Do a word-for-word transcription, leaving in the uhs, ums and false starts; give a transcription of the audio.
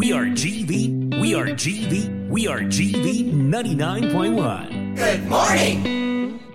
We are G V. We are G V. We are G V ninety-nine point one. Good morning.